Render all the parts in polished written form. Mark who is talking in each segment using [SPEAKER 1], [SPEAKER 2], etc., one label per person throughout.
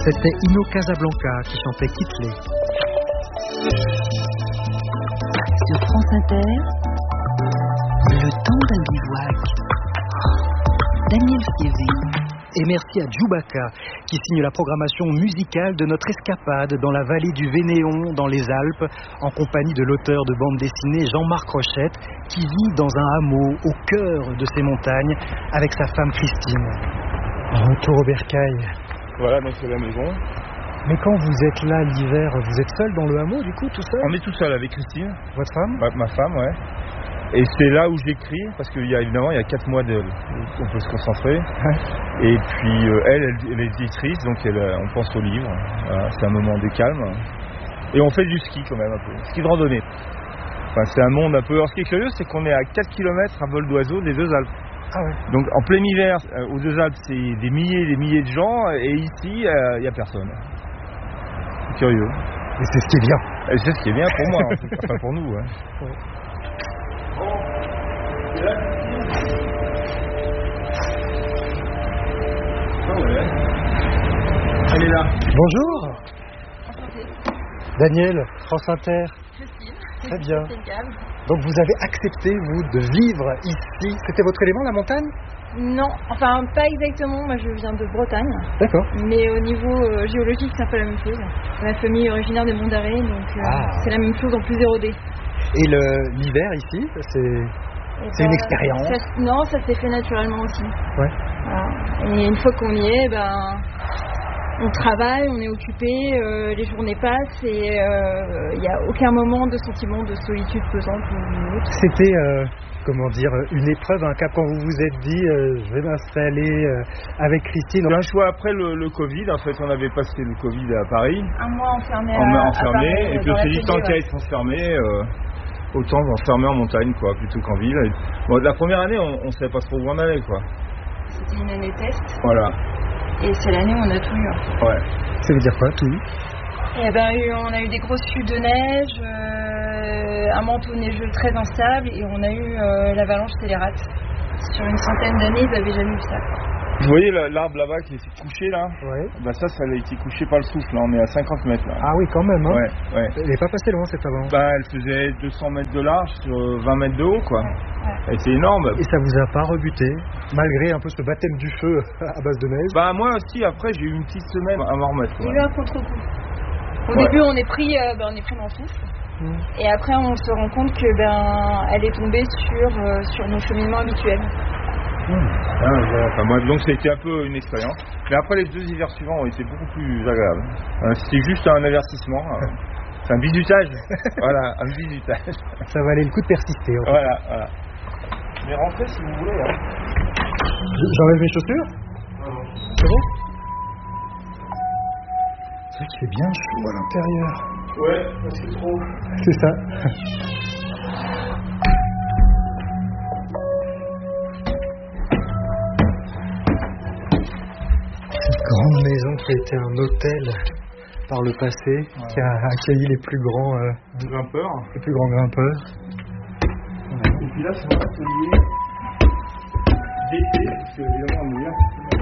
[SPEAKER 1] C'était Ino Casablanca qui chantait Kitley.
[SPEAKER 2] Sur France Inter, le temps d'un bivouac. Daniel Fievé.
[SPEAKER 1] Et merci à Djoubaka qui signe la programmation musicale de notre escapade dans la vallée du Vénéon, dans les Alpes, en compagnie de l'auteur de bande dessinée Jean-Marc Rochette, qui vit dans un hameau au cœur de ces montagnes avec sa femme Christine. Retour au bercail.
[SPEAKER 3] Voilà, donc c'est la maison.
[SPEAKER 1] Mais quand vous êtes là l'hiver, vous êtes seul dans le hameau du coup, tout seul?
[SPEAKER 3] On est tout seul avec Christine.
[SPEAKER 1] Votre femme?
[SPEAKER 3] Ma femme, ouais. Et c'est là où j'écris, parce qu'il y a 4 mois on peut se concentrer. Et puis elle est éditrice, donc on pense au livre. Voilà, c'est un moment de calme. Et on fait du ski quand même un peu, ski de randonnée. Enfin, c'est un monde un peu... Alors ce qui est curieux, c'est qu'on est à 4 km à vol d'oiseau des deux Alpes.
[SPEAKER 1] Ah ouais.
[SPEAKER 3] Donc en plein hiver, aux deux Alpes, c'est des milliers et des milliers de gens, et ici, il n'y a personne. C'est curieux.
[SPEAKER 1] Et c'est ce qui est bien.
[SPEAKER 3] Et c'est ce qui est bien pour moi, en tout cas, enfin pour nous. Ouais. Elle est là.
[SPEAKER 1] Bonjour.
[SPEAKER 4] Enchantée.
[SPEAKER 1] Daniel, France Inter.
[SPEAKER 4] Christine.
[SPEAKER 1] Très bien.
[SPEAKER 4] Christine.
[SPEAKER 1] Donc vous avez accepté, vous, de vivre ici. C'était votre élément, la montagne?
[SPEAKER 4] Non, enfin pas exactement, moi je viens de Bretagne.
[SPEAKER 1] D'accord.
[SPEAKER 4] Mais au niveau géologique c'est un peu la même chose. Ma famille est originaire des Monts d'Arrée, donc c'est la même chose en plus érodé.
[SPEAKER 1] Et l'hiver ici, c'est une expérience?
[SPEAKER 4] Non, ça s'est fait naturellement aussi.
[SPEAKER 1] Ouais.
[SPEAKER 4] Voilà. Et une fois qu'on y est, on travaille, on est occupé, les journées passent et il n'y a aucun moment de sentiment de solitude pesante ou autre.
[SPEAKER 1] C'était, une épreuve, un cap quand vous vous êtes dit je vais m'installer avec Christine.
[SPEAKER 3] Un choix après le Covid, en fait on avait passé le Covid à Paris.
[SPEAKER 4] Un mois enfermé
[SPEAKER 3] à Paris, et puis on s'est dit tant qu'à être enfermé, autant s'enfermer en montagne quoi, plutôt qu'en ville. Et, bon, la première année on savait pas trop où on allait quoi.
[SPEAKER 4] C'était une année test.
[SPEAKER 3] Voilà.
[SPEAKER 4] Et c'est l'année où on a tout eu. En fait.
[SPEAKER 3] Ouais.
[SPEAKER 1] Ça veut dire quoi, tout eu?
[SPEAKER 4] On a eu des grosses chutes de neige, un manteau neigeux très instable et on a eu l'avalanche scélérate. Sur une centaine d'années, ils n'avaient jamais vu ça.
[SPEAKER 3] Vous voyez l'arbre là-bas qui est couché là?
[SPEAKER 1] Ouais.
[SPEAKER 3] Ça a été couché par le souffle, là. On est à 50 mètres là.
[SPEAKER 1] Ah oui, quand même, hein.
[SPEAKER 3] Ouais.
[SPEAKER 1] Elle n'est pas passée loin cette avalanche.
[SPEAKER 3] Elle faisait 200 mètres de large sur 20 mètres de haut quoi.
[SPEAKER 4] Ouais.
[SPEAKER 3] Elle était énorme.
[SPEAKER 1] Et ça vous a pas rebuté, malgré un peu ce baptême du feu à base de neige?
[SPEAKER 3] Moi aussi, après j'ai eu une petite semaine à m'en remettre.
[SPEAKER 4] Il y a eu un contre-coup. Au début on est pris dans le souffle. Et après on se rend compte que elle est tombée sur nos cheminements habituels.
[SPEAKER 3] Donc c'était un peu une expérience. Mais après les 2 hivers suivants ont été beaucoup plus agréables. C'était juste un avertissement. C'est un bizutage. Voilà, un bizutage.
[SPEAKER 1] Ça valait le coup de persister.
[SPEAKER 3] Voilà. Mais rentrez si vous voulez. Hein.
[SPEAKER 1] J'enlève mes chaussures? C'est bon? C'est vrai qu'il fait bien chaud à l'intérieur.
[SPEAKER 3] Ouais, c'est trop.
[SPEAKER 1] C'est ça. Cette grande maison qui a été un hôtel par le passé, qui a accueilli les plus grands
[SPEAKER 3] grimpeurs.
[SPEAKER 1] Les plus grands grimpeurs.
[SPEAKER 3] Et puis là, c'est un atelier d'été, parce que évidemment on est là.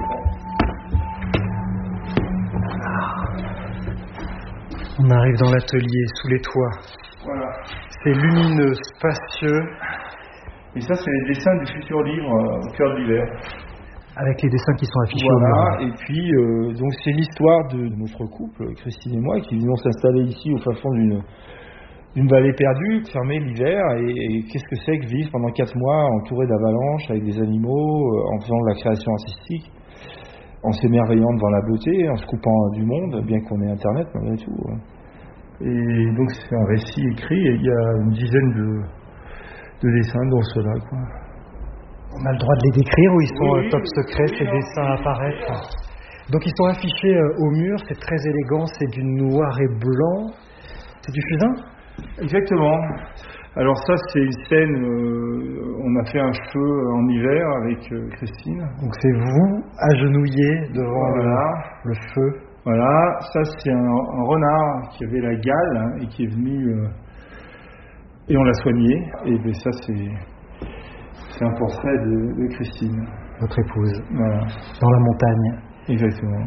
[SPEAKER 1] On arrive dans l'atelier, sous les toits.
[SPEAKER 3] Voilà.
[SPEAKER 1] C'est lumineux, spacieux.
[SPEAKER 3] Et ça, c'est les dessins du futur livre au cœur de l'hiver.
[SPEAKER 1] Avec les dessins qui sont affichés
[SPEAKER 3] voilà.
[SPEAKER 1] au mur.
[SPEAKER 3] Et puis, donc c'est l'histoire de notre couple, Christine et moi, qui venons s'installer ici au fin fond d'une vallée perdue, fermée l'hiver. Et qu'est-ce que c'est que vivre pendant 4 mois entouré d'avalanches, avec des animaux, en faisant de la création artistique, en s'émerveillant devant la beauté, en se coupant du monde, bien qu'on ait Internet malgré tout. Et donc c'est un récit écrit, et il y a une dizaine de dessins, dont ceux-là, quoi.
[SPEAKER 1] On a le droit de les décrire ou ils sont top secret, ces dessins apparaissent? Donc ils sont affichés au mur, c'est très élégant, c'est du noir et blanc. C'est du fusain?
[SPEAKER 3] Exactement. Alors ça, c'est une scène, on a fait un feu en hiver avec Christine.
[SPEAKER 1] Donc c'est vous, agenouillé devant le feu.
[SPEAKER 3] Voilà, ça c'est un renard qui avait la gale et qui est venu, et on l'a soigné. Et ça c'est un portrait de Christine.
[SPEAKER 1] Votre épouse.
[SPEAKER 3] Voilà.
[SPEAKER 1] Dans la montagne.
[SPEAKER 3] Exactement.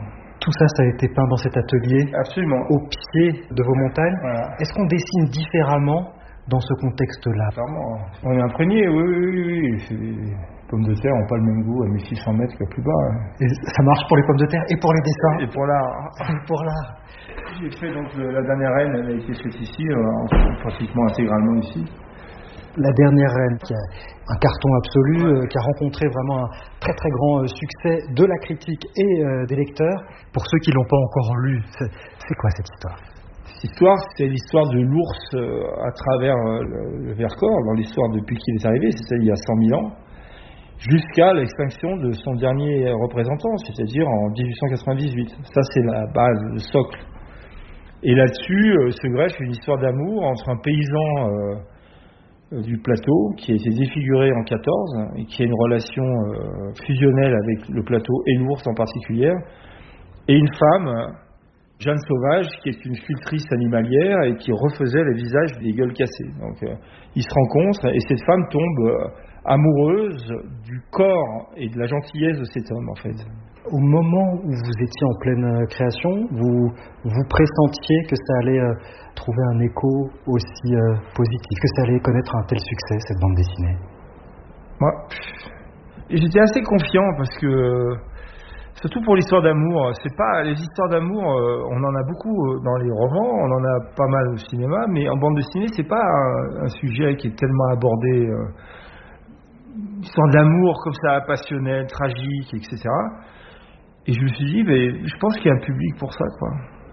[SPEAKER 1] Tout ça, ça a été peint dans cet atelier.
[SPEAKER 3] Absolument.
[SPEAKER 1] Au pied de vos montagnes.
[SPEAKER 3] Voilà.
[SPEAKER 1] Est-ce qu'on dessine différemment dans ce contexte-là?
[SPEAKER 3] Clairement. On est imprégné, oui. Les pommes de terre n'ont pas le même goût à 1600 mètres que plus bas.
[SPEAKER 1] Et ça marche pour les pommes de terre et pour les dessins.
[SPEAKER 3] Et pour l'art.
[SPEAKER 1] Et pour l'art.
[SPEAKER 3] J'ai fait donc la dernière reine, elle a été faite ici, pratiquement intégralement ici.
[SPEAKER 1] La dernière reine, qui a un carton absolu, qui a rencontré vraiment un très très grand succès de la critique et des lecteurs. Pour ceux qui l'ont pas encore lu, c'est quoi cette histoire?
[SPEAKER 3] Cette histoire, c'est l'histoire de l'ours à travers le Vercors, dans l'histoire depuis qu'il est arrivé, c'est-à-dire il y a 100 000 ans, jusqu'à l'extinction de son dernier représentant, c'est-à-dire en 1898. Ça, c'est la base, le socle. Et là-dessus se greffe une histoire d'amour entre un paysan du plateau qui a été défiguré en 14 et qui a une relation fusionnelle avec le plateau et l'ours en particulier, et une femme, Jeanne Sauvage, qui est une sculptrice animalière et qui refaisait les visages des gueules cassées. Donc ils se rencontrent et cette femme tombe amoureuse du corps et de la gentillesse de cet homme en fait.
[SPEAKER 1] Au moment où vous étiez en pleine création, vous pressentiez que ça allait trouver un écho aussi positif, que ça allait connaître un tel succès, cette bande dessinée?
[SPEAKER 3] Moi, j'étais assez confiant parce que, surtout pour l'histoire d'amour, c'est pas les histoires d'amour, on en a beaucoup dans les romans, on en a pas mal au cinéma, mais en bande dessinée, c'est pas un sujet qui est tellement abordé. Histoire d'amour comme ça, passionnel, tragique, etc. Et je me suis dit, je pense qu'il y a un public pour ça, quoi.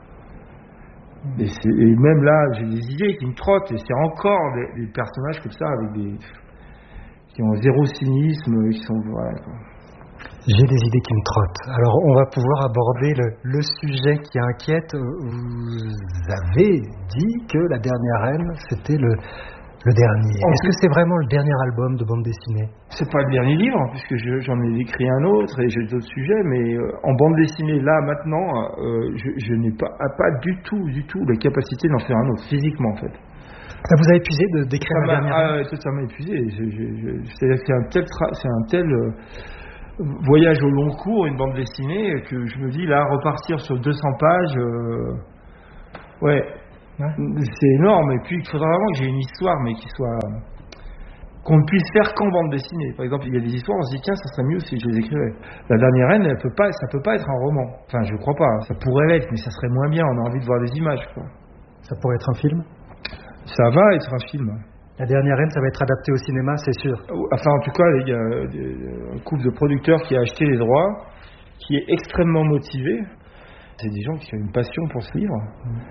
[SPEAKER 3] Et même là, j'ai des idées qui me trottent, et c'est encore des personnages comme ça, qui ont zéro cynisme, qui sont... Voilà, quoi.
[SPEAKER 1] J'ai des idées qui me trottent. Alors, on va pouvoir aborder le sujet qui inquiète. Vous avez dit que La Dernière Reine, c'était le dernier. Est-ce que c'est vraiment le dernier album de bande dessinée?
[SPEAKER 3] C'est pas le dernier livre, puisque j'en ai écrit un autre et j'ai d'autres sujets, mais en bande dessinée, là, maintenant, je n'ai pas du tout la capacité d'en faire un autre, physiquement, en fait.
[SPEAKER 1] Ça vous a épuisé d'écrire La Dernière Reine?
[SPEAKER 3] Ça m'a épuisé. C'est-à-dire que c'est un tel voyage au long cours, une bande dessinée, que je me dis, là, repartir sur 200 pages, ouais. C'est énorme, et puis il faudra vraiment que j'ai une histoire, mais qu'on ne puisse faire qu'en bande dessinée. Par exemple, il y a des histoires, on se dit tiens, ça serait mieux si je les écrivais. La Dernière Reine, ça peut pas être un roman. Enfin, je crois pas. Ça pourrait l'être, mais ça serait moins bien. On a envie de voir des images, quoi.
[SPEAKER 1] Ça pourrait être un film?
[SPEAKER 3] Ça va être un film.
[SPEAKER 1] La Dernière Reine, ça va être adapté au cinéma, c'est sûr.
[SPEAKER 3] Enfin, en tout cas, il y a un couple de producteurs qui a acheté les droits, qui est extrêmement motivé. C'est des gens qui ont une passion pour ce livre.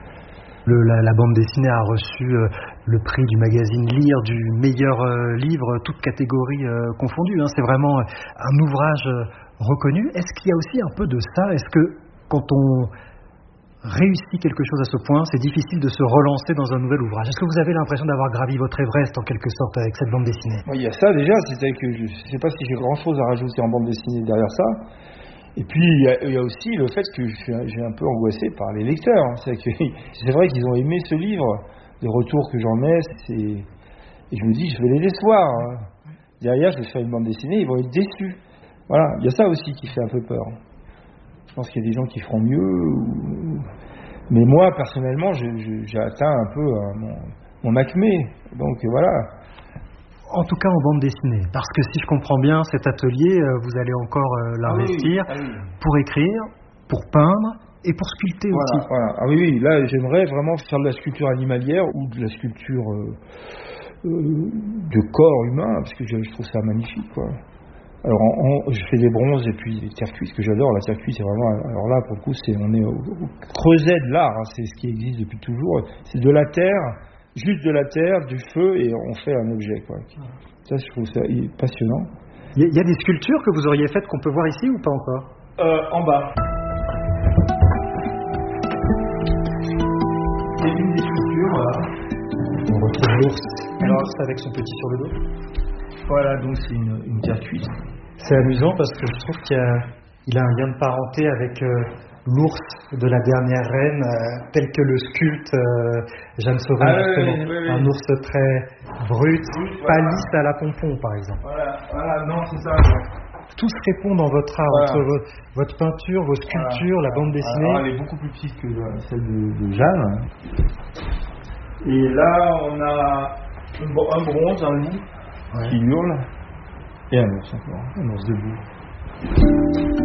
[SPEAKER 1] La bande dessinée a reçu le prix du magazine Lire du meilleur livre, toutes catégories confondues. C'est vraiment un ouvrage reconnu. Est-ce qu'il y a aussi un peu de ça? Est-ce que quand on réussit quelque chose à ce point, c'est difficile de se relancer dans un nouvel ouvrage? Est-ce que vous avez l'impression d'avoir gravi votre Everest en quelque sorte avec cette bande dessinée?
[SPEAKER 3] Il y a ça déjà, c'est-à-dire que je ne sais pas si j'ai grand-chose à rajouter en bande dessinée derrière ça. Et puis il y a aussi le fait que j'ai un peu angoissé par les lecteurs. C'est vrai qu'ils ont aimé ce livre, les retours que j'en ai, et je me dis je vais les décevoir. Derrière je vais faire une bande dessinée, ils vont être déçus. Voilà, il y a ça aussi qui fait un peu peur. Je pense qu'il y a des gens qui feront mieux, mais moi personnellement j'ai atteint un peu mon acmé. Donc voilà.
[SPEAKER 1] En tout cas en bande dessinée, parce que si je comprends bien, cet atelier, vous allez encore l'investir pour écrire, pour peindre et pour sculpter aussi.
[SPEAKER 3] Voilà. Ah oui, là j'aimerais vraiment faire de la sculpture animalière ou de la sculpture de corps humain, parce que je trouve ça magnifique, quoi. Alors je fais des bronzes et puis des terres cuites que j'adore. La terre cuite, c'est vraiment, alors là pour le coup, on est au creuset de l'art, c'est ce qui existe depuis toujours. C'est de la terre. Juste de la terre, du feu, et on fait un objet, quoi. Ça, je trouve ça passionnant.
[SPEAKER 1] Il y a des sculptures que vous auriez faites qu'on peut voir ici ou pas encore?
[SPEAKER 3] En bas. C'est une des sculptures, voilà.
[SPEAKER 1] On retrouve l'ours avec son petit sur le dos.
[SPEAKER 3] Voilà, donc c'est une terre cuite.
[SPEAKER 1] C'est amusant parce que je trouve qu'il a un lien de parenté avec l'ours de La Dernière Reine, tel que le sculpte Jeanne Sauvage, justement. Oui. Un ours très brut, pas lisse à la pompon, par exemple.
[SPEAKER 3] Voilà, non, c'est ça.
[SPEAKER 1] tout se répond dans votre art,
[SPEAKER 3] Voilà.
[SPEAKER 1] entre votre peinture, vos sculptures, la bande dessinée.
[SPEAKER 3] Alors, elle est beaucoup plus petite que celle de Jeanne. Et là, on a un bronze, un loup qui hurle, et un ours encore, un ours debout.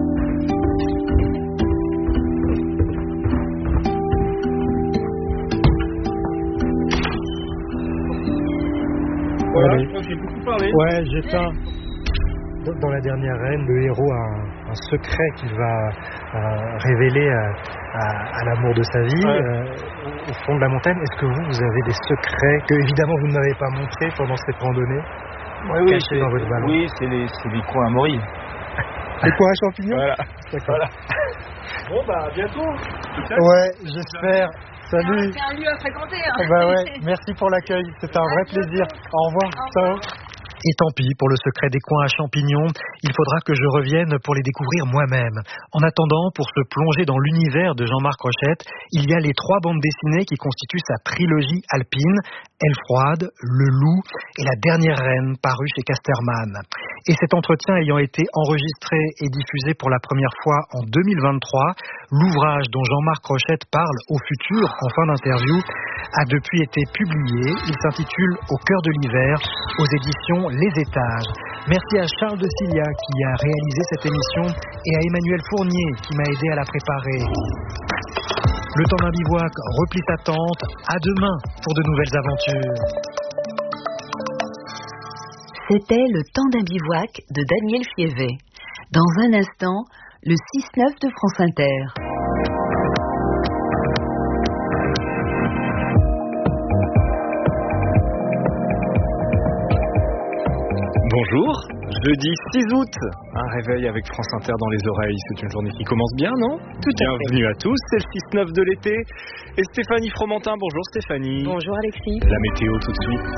[SPEAKER 3] Voilà, je crois que j'ai beaucoup parlé.
[SPEAKER 1] Ouais, j'ai peint. Dans la dernière reine, le héros a un secret qu'il va révéler à l'amour de sa vie, au fond de la montagne. Est-ce que vous avez des secrets que, évidemment, vous ne m'avez pas montrés pendant cette randonnée, cachés dans votre ballon?
[SPEAKER 3] Oui, c'est les coins à Maury.
[SPEAKER 1] C'est quoi, un champignon?
[SPEAKER 3] Voilà.
[SPEAKER 1] D'accord.
[SPEAKER 3] Voilà. Bon, bah, à bientôt.
[SPEAKER 1] Ouais, j'espère. Salut.
[SPEAKER 4] C'est un lieu à fréquenter. Hein.
[SPEAKER 1] Bah ouais, merci pour l'accueil, c'était un vrai plaisir. Au revoir. Ciao. Et tant pis pour le secret des coins à champignons, il faudra que je revienne pour les découvrir moi-même. En attendant, pour se plonger dans l'univers de Jean-Marc Rochette, il y a les 3 bandes dessinées qui constituent sa trilogie alpine, Elle froide, Le loup et La dernière reine, parue chez Casterman. Et cet entretien ayant été enregistré et diffusé pour la première fois en 2023, l'ouvrage dont Jean-Marc Rochette parle au futur en fin d'interview a depuis été publié. Il s'intitule Au cœur de l'hiver, aux éditions Les Étages. Merci à Charles de Cilia qui a réalisé cette émission et à Emmanuel Fournier qui m'a aidé à la préparer. Le temps d'un bivouac replie sa tente. À demain pour de nouvelles aventures.
[SPEAKER 2] C'était Le temps d'un bivouac de Daniel Fievet. Dans un instant, le 6-9 de France Inter.
[SPEAKER 5] Bonjour, jeudi 6 août, un réveil avec France Inter dans les oreilles, c'est une journée qui commence bien, non? Bienvenue à tous, c'est le 6-9 de l'été, et Stéphanie Fromentin, bonjour Stéphanie.
[SPEAKER 6] Bonjour Alexis.
[SPEAKER 5] La météo tout de suite.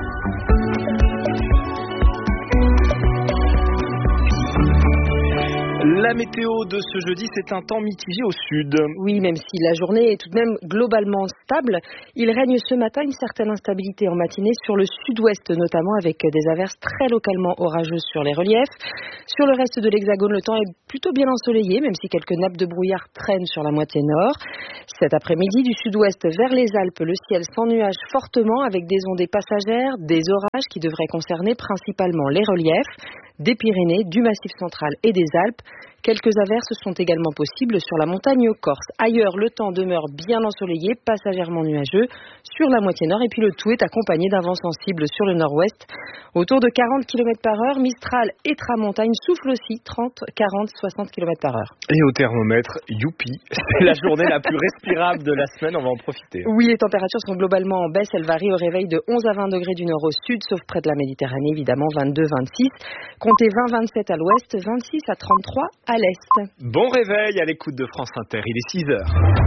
[SPEAKER 5] La météo de ce jeudi, c'est un temps mitigé au sud.
[SPEAKER 6] Oui, même si la journée est tout de même globalement stable, il règne ce matin une certaine instabilité en matinée sur le sud-ouest, notamment avec des averses très localement orageuses sur les reliefs. Sur le reste de l'Hexagone, le temps est plutôt bien ensoleillé, même si quelques nappes de brouillard traînent sur la moitié nord. Cet après-midi, du sud-ouest vers les Alpes, le ciel s'ennuage fortement avec des ondées passagères, des orages qui devraient concerner principalement les reliefs, des Pyrénées, du Massif central et des Alpes. Quelques averses sont également possibles sur la montagne corse. Ailleurs, le temps demeure bien ensoleillé, passagèrement nuageux sur la moitié nord et puis le tout est accompagné d'un vent sensible sur le nord-ouest. Autour de 40 km/h, Mistral et Tramontagne soufflent aussi 30, 40, 60 km/h.
[SPEAKER 5] Et au thermomètre, youpi, c'est la journée la plus respirable de la semaine, on va en profiter.
[SPEAKER 6] Oui, les températures sont globalement en baisse, elles varient au réveil de 11 à 20 degrés du nord au sud, sauf près de la Méditerranée évidemment, 22, 26. Comptez 20, 27 à l'ouest, 26 à 33 à l'est.
[SPEAKER 5] Bon réveil à l'écoute de France Inter, il est 6h.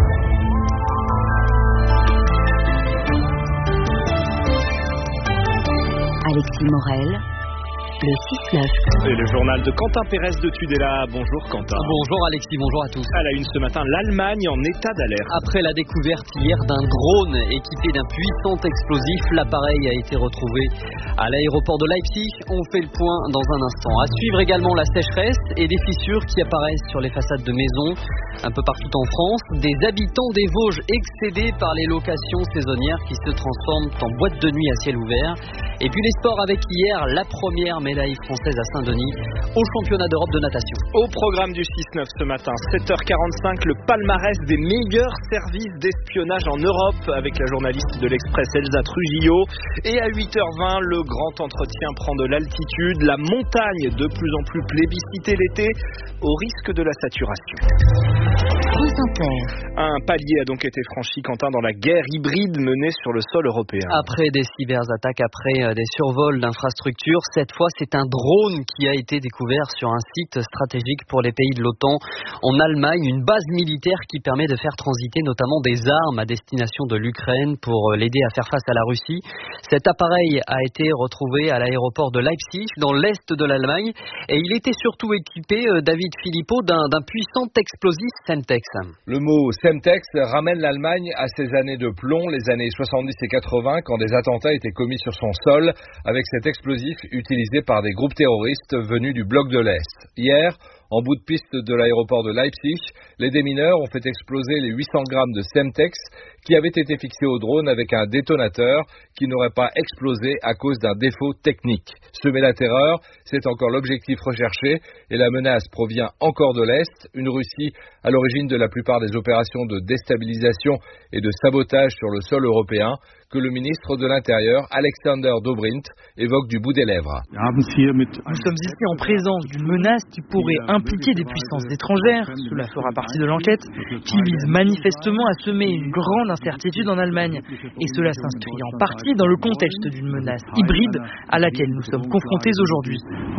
[SPEAKER 2] Alexis Morel, le 6-9.
[SPEAKER 5] Et le journal de Quentin Pérez de Tudela. Bonjour Quentin.
[SPEAKER 7] Bonjour Alexis, bonjour à tous.
[SPEAKER 5] À la une ce matin, l'Allemagne en état d'alerte.
[SPEAKER 7] Après la découverte hier d'un drone équipé d'un puissant explosif, l'appareil a été retrouvé à l'aéroport de Leipzig. On fait le point dans un instant. À suivre également la sécheresse et des fissures qui apparaissent sur les façades de maisons un peu partout en France. Des habitants des Vosges excédés par les locations saisonnières qui se transforment en boîtes de nuit à ciel ouvert. Et puis les sports avec hier la première médaille française à Saint-Denis au championnat d'Europe de natation.
[SPEAKER 5] Au programme du 6-9 ce matin, 7h45, le palmarès des meilleurs services d'espionnage en Europe avec la journaliste de l'Express Elsa Trujillo. Et à 8h20, le grand entretien prend de l'altitude. La montagne de plus en plus plébiscitée l'été au risque de la saturation. Un palier a donc été franchi, Quentin, dans la guerre hybride menée sur le sol européen.
[SPEAKER 7] Après des cyberattaques, après des survols d'infrastructures, cette fois c'est un drone qui a été découvert sur un site stratégique pour les pays de l'OTAN en Allemagne, une base militaire qui permet de faire transiter notamment des armes à destination de l'Ukraine pour l'aider à faire face à la Russie. Cet appareil a été retrouvé à l'aéroport de Leipzig, dans l'est de l'Allemagne, et il était surtout équipé, David Philippot, d'un puissant explosif Semtex.
[SPEAKER 8] Le mot Semtex ramène l'Allemagne à ses années de plomb, les années 70 et 80, quand des attentats étaient commis sur son sol, avec cet explosif utilisé par des groupes terroristes venus du bloc de l'Est. Hier, en bout de piste de l'aéroport de Leipzig, les démineurs ont fait exploser les 800 grammes de Semtex qui avaient été fixés au drone avec un détonateur qui n'aurait pas explosé à cause d'un défaut technique. Semer la terreur, c'est encore l'objectif recherché et la menace provient encore de l'Est, une Russie à l'origine de la plupart des opérations de déstabilisation et de sabotage sur le sol européen que le ministre de l'Intérieur, Alexander Dobrindt, évoque du bout des lèvres.
[SPEAKER 9] Nous sommes ici en présence d'une menace qui pourrait impliquer des puissances étrangères, cela fera partie de l'enquête, qui vise manifestement à semer une grande incertitude en Allemagne. Et cela s'inscrit en partie dans le contexte d'une menace hybride à laquelle nous sommes confrontés aujourd'hui.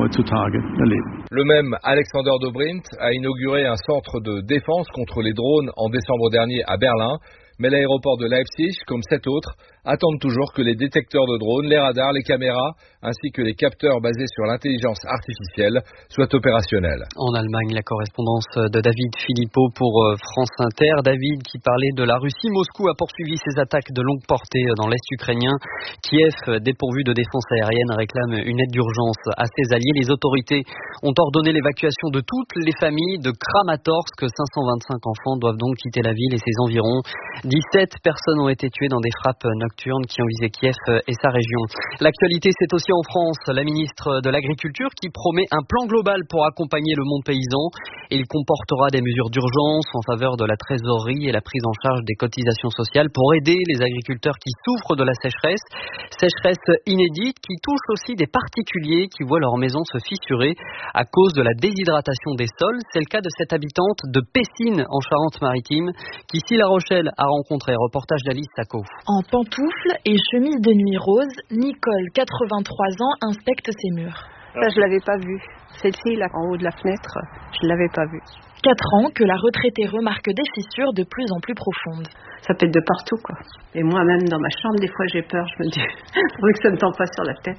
[SPEAKER 8] Le même Alexander Dobrindt a inauguré un centre de défense contre les drones en décembre dernier à Berlin. Mais l'aéroport de Leipzig, comme 7 autres, attendent toujours que les détecteurs de drones, les radars, les caméras, ainsi que les capteurs basés sur l'intelligence artificielle soient opérationnels.
[SPEAKER 7] En Allemagne, la correspondance de David Philippot pour France Inter. David qui parlait de la Russie. Moscou a poursuivi ses attaques de longue portée dans l'Est ukrainien. Kiev, dépourvu de défense aérienne, réclame une aide d'urgence à ses alliés. Les autorités ont ordonné l'évacuation de toutes les familles de Kramatorsk. 525 enfants doivent donc quitter la ville et ses environs. 17 personnes ont été tuées dans des frappes nocturnes qui ont visé Kiev et sa région. L'actualité, c'est aussi en France. La ministre de l'Agriculture qui promet un plan global pour accompagner le monde paysan. Il comportera des mesures d'urgence en faveur de la trésorerie et la prise en charge des cotisations sociales pour aider les agriculteurs qui souffrent de la sécheresse. Sécheresse inédite qui touche aussi des particuliers qui voient leur maison se fissurer à cause de la déshydratation des sols. C'est le cas de cette habitante de Pessines en Charente-Maritime qui, si La Rochelle a rencontré. Reportage d'Alice Sacco.
[SPEAKER 10] En pantoufles et chemise de nuit rose, Nicole, 83 ans, inspecte ses murs.
[SPEAKER 11] Ça, je l'avais pas vue. Celle-ci, là, en haut de la fenêtre, je l'avais pas vue.
[SPEAKER 10] 4 ans que la retraitée remarque des fissures de plus en plus profondes.
[SPEAKER 11] Ça pète de partout, quoi. Et moi-même, dans ma chambre, des fois, j'ai peur. Je me dis, pour que ça ne tombe pas sur la tête.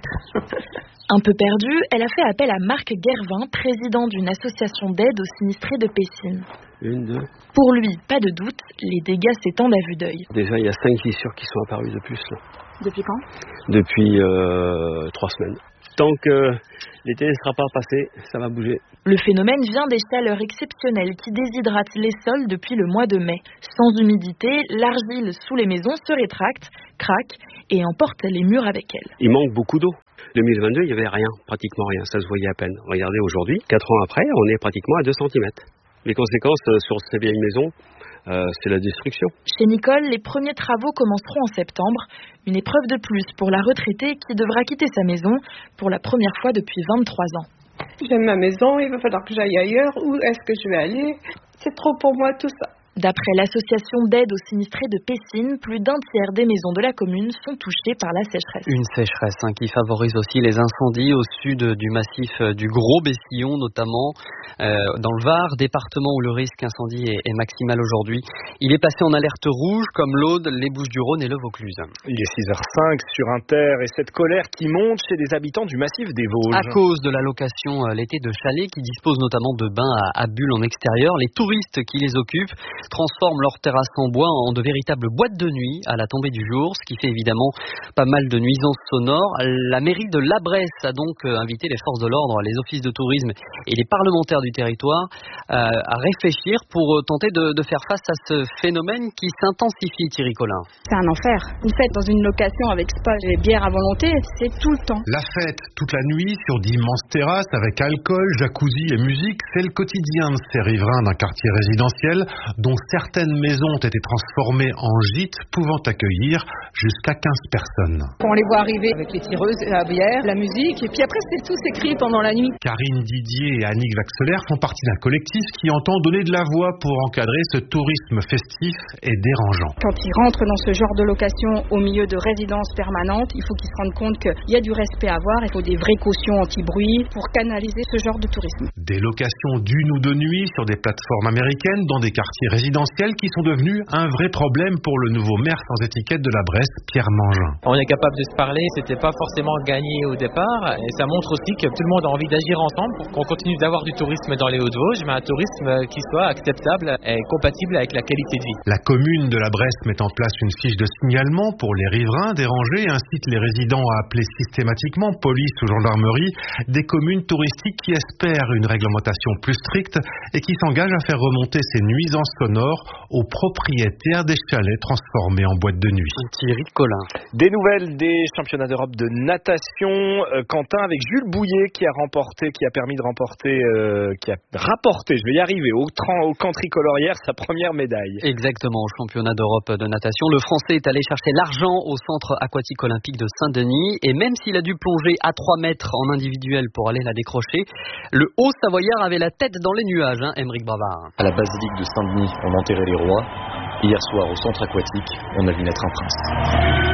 [SPEAKER 10] Un peu perdue, elle a fait appel à Marc Guervin, président d'une association d'aide aux sinistrés de Pessines. Pour lui, pas de doute, les dégâts s'étendent à vue d'œil.
[SPEAKER 12] Déjà, il y a 5 fissures qui sont apparues de plus. Là.
[SPEAKER 10] Depuis quand?
[SPEAKER 12] Depuis 3 semaines. Tant que l'été ne sera pas passé, ça va bouger.
[SPEAKER 10] Le phénomène vient des chaleurs exceptionnelles qui déshydratent les sols depuis le mois de mai. Sans humidité, l'argile sous les maisons se rétracte, craque et emporte les murs avec elle.
[SPEAKER 12] Il manque beaucoup d'eau. 2022, il n'y avait rien, pratiquement rien, ça se voyait à peine. Regardez aujourd'hui, 4 ans après, on est pratiquement à 2 cm. Les conséquences sur ces vieilles maisons, c'est la destruction.
[SPEAKER 10] Chez Nicole, les premiers travaux commenceront en septembre. Une épreuve de plus pour la retraitée qui devra quitter sa maison pour la première fois depuis 23 ans.
[SPEAKER 11] J'aime ma maison, il va falloir que j'aille ailleurs. Où est-ce que je vais aller? C'est trop pour moi tout ça.
[SPEAKER 10] D'après l'association d'aide aux sinistrés de Pessines, plus d'un tiers des maisons de la commune sont touchées par la sécheresse.
[SPEAKER 7] Une sécheresse qui favorise aussi les incendies au sud du massif du Gros Bessillon, notamment dans le Var, département où le risque incendie est maximal aujourd'hui. Il est passé en alerte rouge comme l'Aude, les Bouches-du-Rhône et le Vaucluse.
[SPEAKER 5] Il est 6h05 sur Inter et cette colère qui monte chez les habitants du massif des Vosges.
[SPEAKER 7] À cause de la location l'été de chalets qui disposent notamment de bains à bulles en extérieur, les touristes qui les occupent transforment leurs terrasses en bois en de véritables boîtes de nuit à la tombée du jour, ce qui fait évidemment pas mal de nuisances sonores. La mairie de La Bresse a donc invité les forces de l'ordre, les offices de tourisme et les parlementaires du territoire à réfléchir pour tenter de faire face à ce phénomène qui s'intensifie, Thierry Collin.
[SPEAKER 4] C'est un enfer. Une fête dans une location avec spa et bière à volonté, c'est tout le temps.
[SPEAKER 13] La fête toute la nuit sur d'immenses terrasses avec alcool, jacuzzi et musique, c'est le quotidien de ces riverains d'un quartier résidentiel dont certaines maisons ont été transformées en gîtes pouvant accueillir jusqu'à 15 personnes.
[SPEAKER 14] On les voit arriver avec les tireuses, la bière, la musique, et puis après tout s'écrit pendant la nuit.
[SPEAKER 13] Karine Didier et Annick Vaxelaire font partie d'un collectif qui entend donner de la voix pour encadrer ce tourisme festif et dérangeant.
[SPEAKER 4] Quand ils rentrent dans ce genre de location au milieu de résidences permanentes, il faut qu'ils se rendent compte qu'il y a du respect à avoir, il faut des vraies cautions anti-bruit pour canaliser ce genre de tourisme.
[SPEAKER 13] Des locations d'une ou deux nuits sur des plateformes américaines dans des quartiers résidentiels résidentielles qui sont devenues un vrai problème pour le nouveau maire sans étiquette de la Bresse, Pierre Mangin.
[SPEAKER 15] On est capable de se parler, c'était pas forcément gagné au départ, et ça montre aussi que tout le monde a envie d'agir ensemble pour qu'on continue d'avoir du tourisme dans les Hauts-de-Vosges, mais un tourisme qui soit acceptable et compatible avec la qualité de vie.
[SPEAKER 13] La commune de la Bresse met en place une fiche de signalement pour les riverains dérangés et incite les résidents à appeler systématiquement police ou gendarmerie des communes touristiques qui espèrent une réglementation plus stricte et qui s'engagent à faire remonter ces nuisances sonores aux propriétaires des chalets transformés en boîtes de nuit.
[SPEAKER 7] Thierry Collin.
[SPEAKER 5] Des nouvelles des championnats d'Europe de natation. Quentin, avec Jules Bouillet qui a permis de remporter, qui a rapporté, je vais y arriver, au camp tricolore hier, sa première médaille.
[SPEAKER 7] Exactement, au championnat d'Europe de natation. Le Français est allé chercher l'argent au centre aquatique olympique de Saint-Denis et même s'il a dû plonger à 3 mètres en individuel pour aller la décrocher, le Haut-Savoyard avait la tête dans les nuages, Aymeric Bravard.
[SPEAKER 16] À la basilique de Saint-Denis, on enterrait les rois. Hier soir, au centre aquatique, on a vu naître un prince.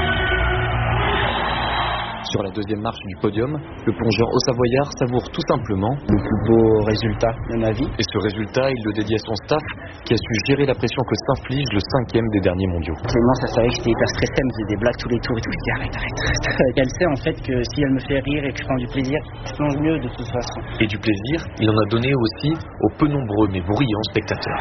[SPEAKER 16] Sur la deuxième marche du podium, le plongeur Haut-Savoyard savoure tout simplement le plus beau résultat de ma vie. Et ce résultat, il le dédie à son staff qui a su gérer la pression que s'inflige le 5e des derniers mondiaux.
[SPEAKER 17] Moi, ça savait que j'étais hyper stressé, elle me faisait des blagues tous les tours et tout. Je dis arrête. Elle sait en fait que si elle me fait rire et que je prends du plaisir, je plonge mieux de toute façon.
[SPEAKER 16] Et du plaisir, il en a donné aussi aux peu nombreux mais bruyants spectateurs.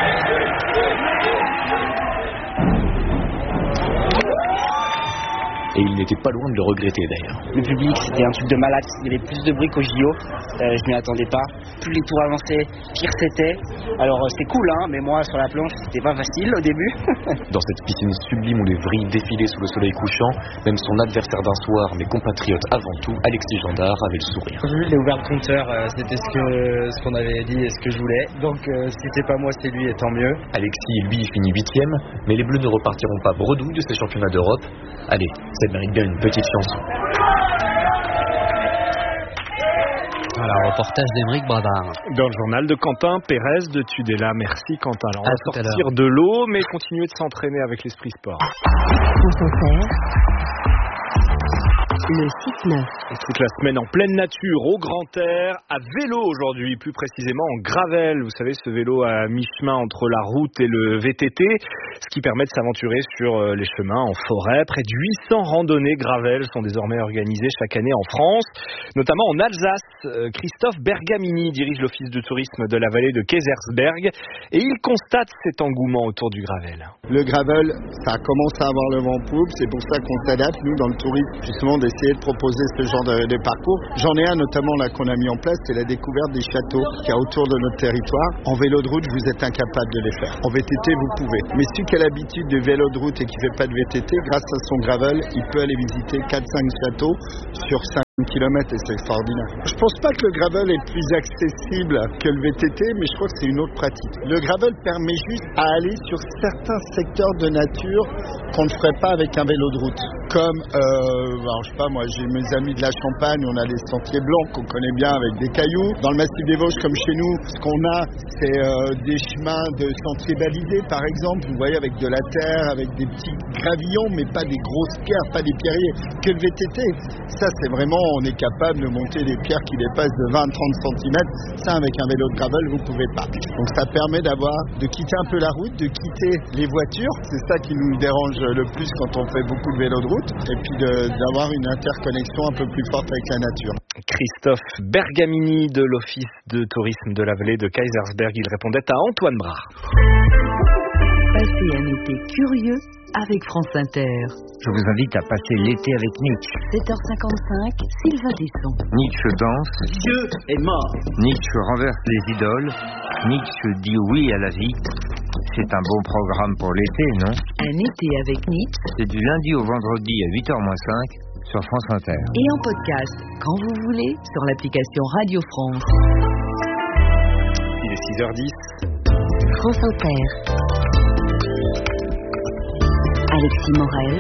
[SPEAKER 16] Et il n'était pas loin de le regretter d'ailleurs.
[SPEAKER 17] Le public, c'était un truc de malade. Il y avait plus de bruit qu'au JO. Je m'y attendais pas. Plus les tours avançaient, pire c'était. Alors c'est cool, mais moi sur la planche, c'était pas facile au début.
[SPEAKER 16] Dans cette piscine sublime où les vrilles défilaient sous le soleil couchant, même son adversaire d'un soir, mais compatriote avant tout, Alexis Gendard, avait le sourire.
[SPEAKER 18] J'ai ouvert le compteur, c'était ce qu'on avait dit et ce que je voulais. Donc si c'était pas moi, c'est lui, et tant mieux.
[SPEAKER 16] Alexis, lui, finit 8e, mais les Bleus ne repartiront pas bredouilles de ces championnats d'Europe. Allez, ça mérite bien une petite chanson.
[SPEAKER 7] Voilà, reportage d'Aymeric Bravard.
[SPEAKER 5] Dans le journal de Quentin Pérez de Tudela. Merci Quentin. Alors on va sortir de l'eau, mais continuer de s'entraîner avec l'esprit sport.
[SPEAKER 2] Le 6-9.
[SPEAKER 5] Toute la semaine en pleine nature, au grand air, à vélo aujourd'hui, plus précisément en gravel. Vous savez, ce vélo à mi-chemin entre la route et le VTT, ce qui permet de s'aventurer sur les chemins en forêt. Près de 800 randonnées gravel sont désormais organisées chaque année en France, notamment en Alsace. Christophe Bergamini dirige l'office de tourisme de la vallée de Kaysersberg et il constate cet engouement autour du gravel.
[SPEAKER 19] Le gravel, ça commence à avoir le vent en poupe, c'est pour ça qu'on s'adapte, nous, dans le tourisme, justement, d'essayer de proposer ce genre de parcours. J'en ai un notamment là qu'on a mis en place, c'est la découverte des châteaux qu'il y a autour de notre territoire. En vélo de route, vous êtes incapable de les faire. En VTT, vous pouvez. Mais celui qui a l'habitude de vélo de route et qui ne fait pas de VTT, grâce à son gravel, il peut aller visiter 4-5 châteaux sur 5 km et c'est extraordinaire. Je pense pas que le gravel est plus accessible que le VTT, mais je crois que c'est une autre pratique. Le gravel permet juste à aller sur certains secteurs de nature qu'on ne ferait pas avec un vélo de route. Comme, alors je sais pas moi, j'ai mes amis de la Champagne, on a les sentiers blancs qu'on connaît bien avec des cailloux. Dans le massif des Vosges, comme chez nous, ce qu'on a, c'est des chemins de sentiers balisés, par exemple. Vous voyez, avec de la terre, avec des petits gravillons, mais pas des grosses pierres, pas des pierriers. Que le VTT, ça c'est vraiment, on est capable de monter des pierres qui dépassent de 20-30 cm. Ça, avec un vélo de gravel, vous pouvez pas. Donc ça permet de quitter un peu la route, de quitter les voitures. C'est ça qui nous dérange le plus quand on fait beaucoup de vélo de route. Et puis d'avoir une interconnexion un peu plus forte avec la nature.
[SPEAKER 5] Christophe Bergamini de l'Office de tourisme de la vallée de Kaysersberg, il répondait à Antoine Bras.
[SPEAKER 2] Passez un été curieux avec France Inter.
[SPEAKER 20] Je vous invite à passer l'été avec Nietzsche.
[SPEAKER 2] 7h55, Sylvain Tesson.
[SPEAKER 20] Nietzsche danse.
[SPEAKER 17] Dieu est mort.
[SPEAKER 20] Nietzsche renverse les idoles. Nietzsche dit oui à la vie. C'est un bon programme pour l'été, non?
[SPEAKER 2] Un été avec Nietzsche.
[SPEAKER 20] C'est du lundi au vendredi à 8h-5 sur France Inter.
[SPEAKER 2] Et en podcast, quand vous voulez, sur l'application Radio France.
[SPEAKER 5] Il est 6h10.
[SPEAKER 2] France Inter. Alexis Morel.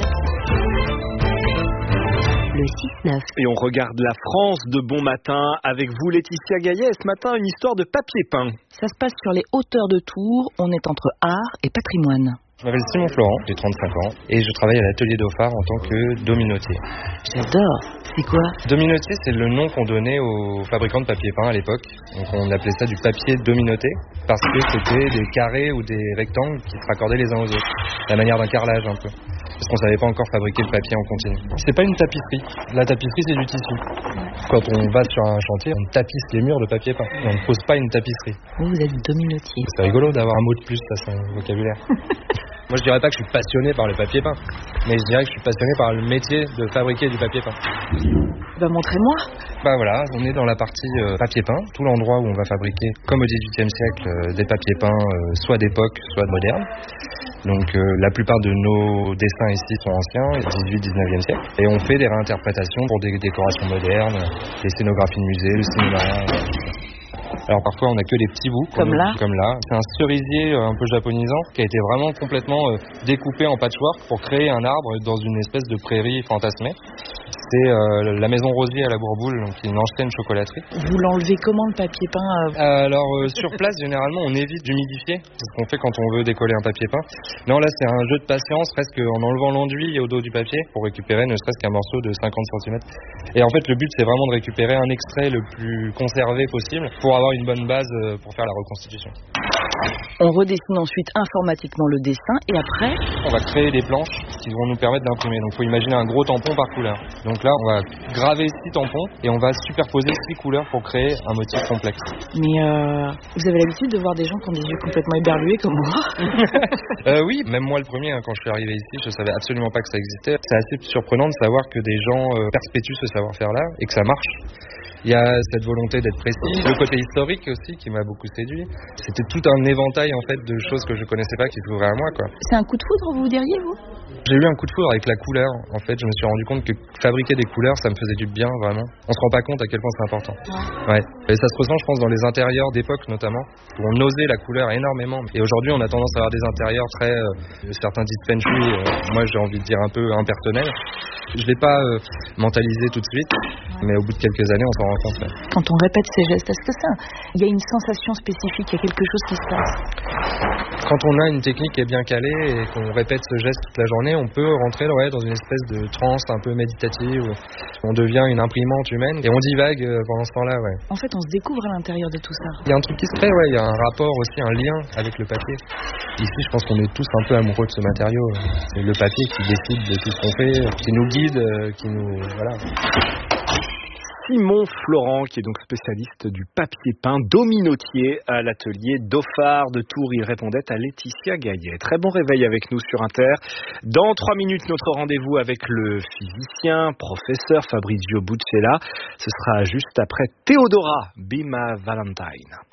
[SPEAKER 2] Le 6-9.
[SPEAKER 5] Et on regarde la France de bon matin avec vous, Laetitia Gaillet. Ce matin, une histoire de papier peint.
[SPEAKER 21] Ça se passe sur les hauteurs de Tours. On est entre art et patrimoine. Je m'appelle Simon Florent, j'ai 35 ans et je travaille à l'atelier Dauphard en tant que dominotier.
[SPEAKER 2] J'adore. C'est quoi?
[SPEAKER 21] Dominotier, c'est le nom qu'on donnait aux fabricants de papier peint à l'époque. Donc on appelait ça du papier dominoté parce que c'était des carrés ou des rectangles qui se raccordaient les uns aux autres, la manière d'un carrelage un peu. Parce qu'on savait pas encore fabriquer le papier en continu. C'est pas une tapisserie. La tapisserie, c'est du tissu. Quand on va sur un chantier, on tapisse les murs de papier peint. On ne pose pas une tapisserie.
[SPEAKER 2] Vous êtes dominotier.
[SPEAKER 21] C'est rigolo d'avoir un mot de plus à son vocabulaire. Moi, je dirais pas que je suis passionné par le papier peint, mais je dirais que je suis passionné par le métier de fabriquer du papier peint.
[SPEAKER 2] Montrez-moi.
[SPEAKER 21] Voilà, on est dans la partie papier peint, tout l'endroit où on va fabriquer, comme au XVIIIe siècle, des papiers peints, soit d'époque, soit modernes. Donc la plupart de nos dessins ici sont anciens, 18-19e siècle. Et on fait des réinterprétations pour des décorations modernes, des scénographies de musée, le cinéma. Alors parfois on n'a que des petits bouts
[SPEAKER 2] comme là.
[SPEAKER 21] C'est un cerisier un peu japonisant qui a été vraiment complètement découpé en patchwork pour créer un arbre dans une espèce de prairie fantasmée. C'est la maison Rosier à la Bourboule, donc une ancienne chocolaterie.
[SPEAKER 2] Vous l'enlevez comment le papier peint?
[SPEAKER 21] Alors sur place généralement on évite d'humidifier, c'est ce qu'on fait quand on veut décoller un papier peint. Non, là c'est un jeu de patience, presque en enlevant l'enduit au dos du papier pour récupérer ne serait-ce qu'un morceau de 50 cm. Et en fait le but c'est vraiment de récupérer un extrait le plus conservé possible pour avoir une bonne base pour faire la reconstitution.
[SPEAKER 2] On redessine ensuite informatiquement le dessin et après
[SPEAKER 21] on va créer des planches qui vont nous permettre d'imprimer. Donc il faut imaginer un gros tampon par couleur. Donc là on va graver 6 tampons et on va superposer 6 couleurs pour créer un motif complexe.
[SPEAKER 2] Mais vous avez l'habitude de voir des gens qui ont des yeux complètement éberlués comme moi?
[SPEAKER 21] Oui, même moi le premier, quand je suis arrivé ici, je savais absolument pas que ça existait. C'est assez surprenant de savoir que des gens perpétuent ce savoir-faire-là et que ça marche. Il y a cette volonté d'être précis, le côté historique aussi qui m'a beaucoup séduit. C'était tout un éventail en fait de choses que je connaissais pas qui s'ouvraient à moi, quoi.
[SPEAKER 2] C'est un coup de foudre, vous diriez, vous?
[SPEAKER 21] J'ai eu un coup de foudre avec la couleur. En fait, je me suis rendu compte que fabriquer des couleurs, ça me faisait du bien, vraiment. On se rend pas compte à quel point c'est important. Ouais. Et ça se ressent, je pense, dans les intérieurs d'époque notamment, où on osait la couleur énormément. Et aujourd'hui, on a tendance à avoir des intérieurs très, certains disent feng shui, moi j'ai envie de dire un peu impersonnels. Je l'ai pas mentalisé tout de suite, mais au bout de quelques années, on s'en rend compte. Ouais.
[SPEAKER 2] Quand on répète ces gestes, est-ce que ça, il y a une sensation spécifique, il y a quelque chose qui se passe?
[SPEAKER 21] Quand on a une technique qui est bien calée et qu'on répète ce geste toute la journée, on peut rentrer dans une espèce de transe un peu méditative où on devient une imprimante humaine et on divague pendant ce temps-là. Ouais.
[SPEAKER 2] En fait, on se découvre à l'intérieur de tout ça.
[SPEAKER 21] Il y a un truc qui se crée, ouais. Il y a un rapport aussi, un lien avec le papier. Ici, je pense qu'on est tous un peu amoureux de ce matériau. C'est le papier qui décide de tout ce qu'on fait, qui nous guide, qui nous... Voilà.
[SPEAKER 5] Simon Florent, qui est donc spécialiste du papier peint, dominotier à l'atelier Dauphard de Tours. Il répondait à Laetitia Gaillet. Très bon réveil avec nous sur Inter. Dans 3 minutes, notre rendez-vous avec le physicien, professeur Fabrizio Buccella. Ce sera juste après Théodora, Be My Valentine.